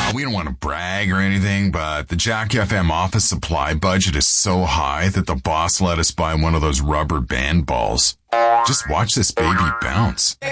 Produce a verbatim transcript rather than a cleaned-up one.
We don't want to brag or anything, but the Jack F M office supply budget is so high that the boss let us buy one of those rubber band balls. Just watch this baby bounce.